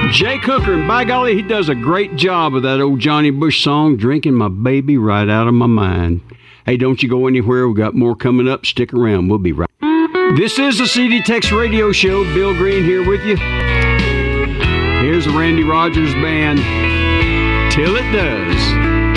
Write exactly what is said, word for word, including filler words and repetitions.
Jay Cooker, and by golly, he does a great job of that old Johnny Bush song, Drinking My Baby Right Out of My Mind. Hey, don't you go anywhere. We've got more coming up. Stick around. We'll be right back. This is the C D Tex Radio Show. Bill Green here with you. Here's the Randy Rogers Band, Till It Does.